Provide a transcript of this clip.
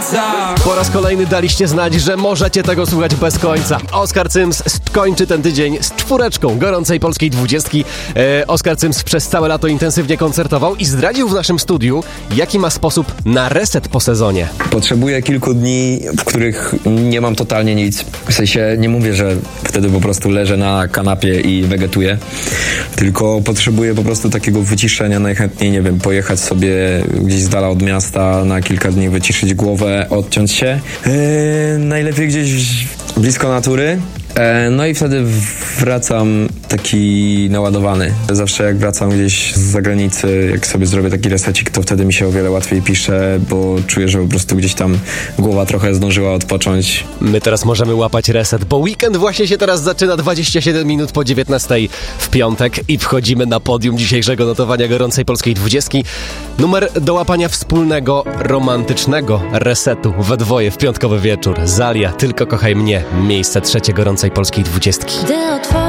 końca. Po raz kolejny daliście znać, że możecie tego słuchać bez końca. Oskar Cyms kończy ten tydzień z 4 gorącej polskiej 20. Oskar Cyms przez całe lato intensywnie koncertował i zdradził w naszym studiu, jaki ma sposób na reset po sezonie. Potrzebuję kilku dni, w których nie mam totalnie nic. W sensie nie mówię, że wtedy po prostu leżę na kanapie i wegetuję, tylko potrzebuję po prostu takiego wyciszenia, najchętniej, nie wiem, pojechać sobie gdzieś z dala od miasta na kilka dni, wyciszyć głowę, odciąć się. Najlepiej gdzieś blisko natury. No i wtedy wracam taki naładowany. Zawsze jak wracam gdzieś z zagranicy, jak sobie zrobię taki resecik, to wtedy mi się o wiele łatwiej pisze, bo czuję, że po prostu gdzieś tam głowa trochę zdążyła odpocząć. My teraz możemy łapać reset, bo weekend właśnie się teraz zaczyna, 27 minut po 19 w piątek i wchodzimy na podium dzisiejszego notowania gorącej polskiej 20. Numer do łapania wspólnego, romantycznego resetu we dwoje w piątkowy wieczór. Zalia, Tylko kochaj mnie, miejsce 3 gorącej polskiej 20.